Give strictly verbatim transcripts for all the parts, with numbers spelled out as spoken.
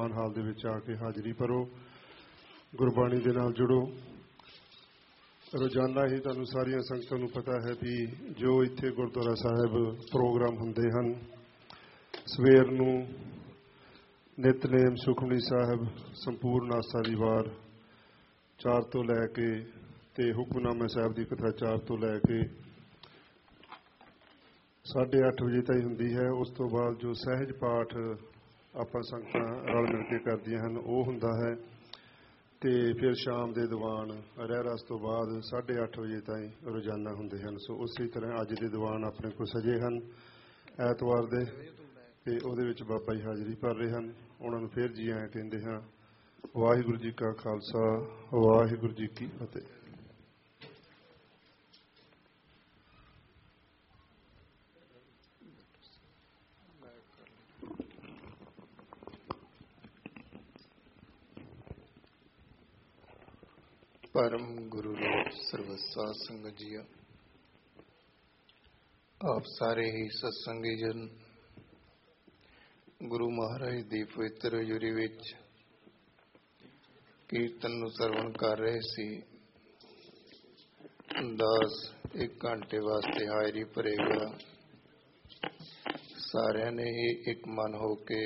ਦੀਵਾਨ ਹਾਲ ਦੇ ਵਿੱਚ ਆ ਕੇ ਹਾਜ਼ਰੀ ਭਰੋ, ਗੁਰਬਾਣੀ ਦੇ ਨਾਲ ਜੁੜੋ। ਰੋਜ਼ਾਨਾ ਹੀ ਤੁਹਾਨੂੰ ਸਾਰੀਆਂ ਸੰਗਤਾਂ ਨੂੰ ਪਤਾ ਹੈ ਵੀ ਜੋ ਇੱਥੇ ਗੁਰਦੁਆਰਾ ਸਾਹਿਬ ਪ੍ਰੋਗਰਾਮ ਹੁੰਦੇ ਹਨ, ਸਵੇਰ ਨੂੰ ਨਿਤਨੇਮ ਸੁਖਮਨੀ ਸਾਹਿਬ ਸੰਪੂਰਨ ਆਸਾ ਦੀ ਵਾਰ ਚਾਰ ਤੋਂ ਲੈ ਕੇ ਤੇ ਹੁਕਮਨਾਮਾ ਸਾਹਿਬ ਦੀ ਕਥਾ ਚਾਰ ਤੋਂ ਲੈ ਕੇ ਸਾਢੇ ਅੱਠ ਵਜੇ ਤਾਈਂ ਹੁੰਦੀ ਹੈ। ਉਸ ਤੋਂ ਬਾਅਦ ਜੋ ਸਹਿਜ ਪਾਠ ਆਪਾਂ ਸੰਗਤਾਂ ਰਲ ਮਿਲ ਕੇ ਕਰਦੀਆਂ ਹਨ ਉਹ ਹੁੰਦਾ ਹੈ, ਤੇ ਫਿਰ ਸ਼ਾਮ ਦੇ ਦੀਵਾਨ ਰਹਿਰਾਸ ਤੋਂ ਬਾਅਦ ਸਾਢੇ ਅੱਠ ਵਜੇ ਤਾਈਂ ਰੋਜ਼ਾਨਾ ਹੁੰਦੇ ਹਨ। ਸੋ ਉਸੇ ਤਰ੍ਹਾਂ ਅੱਜ ਦੇ ਦੀਵਾਨ ਆਪਣੇ ਕੋਲ ਸਜੇ ਹਨ ਐਤਵਾਰ ਦੇ, ਤੇ ਉਹਦੇ ਵਿੱਚ ਬਾਬਾ ਜੀ ਹਾਜ਼ਰੀ ਭਰ ਰਹੇ ਹਨ। ਉਹਨਾਂ ਨੂੰ ਫਿਰ ਜੀ ਆਇਆਂ ਕਹਿੰਦੇ ਹਾਂ। ਵਾਹਿਗੁਰੂ ਜੀ ਕਾ ਖਾਲਸਾ, ਵਾਹਿਗੁਰੂ ਜੀ ਕੀ ਫਤਿਹ। परम गुरु लोक सर्वसा संगत जीओ, आप सारे ही सत्संगी जन गुरु महाराज ਦੀ ਪਵਿੱਤਰ ਹਜ਼ੂਰੀ ਵਿੱਚ ਕੀਰਤਨ ਨੂੰ ਸਰਵਣ ਕਰ ਰਹੇ ਸੀ। ਦਾਸ ਇੱਕ ਘੰਟੇ ਵਾਸਤੇ ਹਾਜ਼ਰੀ ਭਰੇਗਾ। ਸਾਰਿਆਂ ਨੇ ਹੀ ਇੱਕ ਮਨ ਹੋ ਕੇ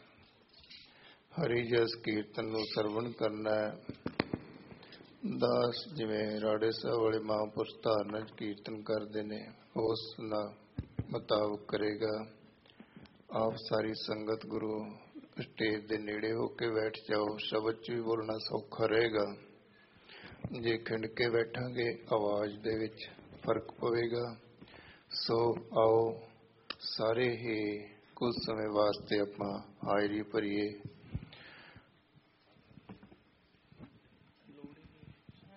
ਹਰੀ ਜਸ ਕੀਰਤਨ ਨੂੰ ਸਰਵਣ ਕਰਨਾ ਹੈ। ਦਾਸ ਜਿਵੇਂ ਰਾੜੇ ਸਾਹਿਬ ਵਾਲੇ ਮਹਾਂਪੁਰਸ਼ ਧਾਰਨਾ ਚ ਕੀਰਤਨ ਕਰਦੇ ਨੇ ਉਸ ਨਾਲ ਮੁਤਾਬਕ ਕਰੇਗਾ। ਆਪ ਸਾਰੀ ਸੰਗਤ ਗੁਰੂ ਸਟੇਜ ਦੇ ਨੇੜੇ ਹੋ ਕੇ ਬੈਠ ਜਾਓ। ਸ਼ਬਦ ਚ ਵੀ ਬੋਲਣਾ ਸੌਖਾ ਰਹੇਗਾ। ਜੇ ਖਿੰਡ ਕੇ ਬੈਠਾਂਗੇ ਆਵਾਜ਼ ਦੇ ਵਿੱਚ ਫਰਕ ਪਵੇਗਾ। ਸੋ ਆਓ ਸਾਰੇ ਹੀ ਕੁਝ ਸਮੇਂ ਵਾਸਤੇ ਆਪਾਂ ਹਾਜ਼ਰੀ ਭਰੀਏ।